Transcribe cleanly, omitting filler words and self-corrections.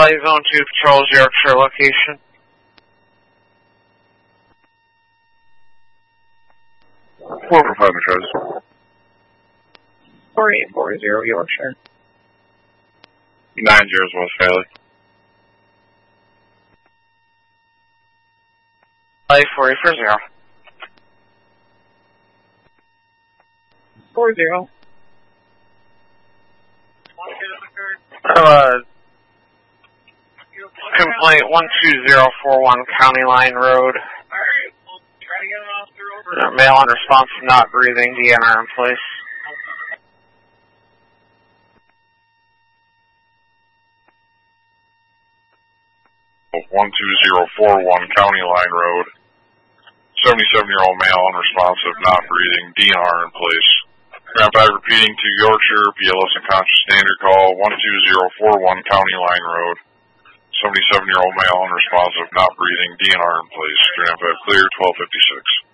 Valley Zone 2 patrols Yorkshire location. 4-5 patrols. 4840 Yorkshire. 90 West Valley. Valley 4840. 40. Complaint 12041 County Line Road. Alright, we'll try to get an officer over. Male unresponsive, not breathing, DNR in place. 12041 County Line Road. 77-year-old male, unresponsive, not breathing, DNR in place. Ground back repeating to Yorkshire, BLS unconscious, standard call, 12041 County Line Road. 77-year-old male, unresponsive, not breathing, DNR in place. Ground back clear, 1256.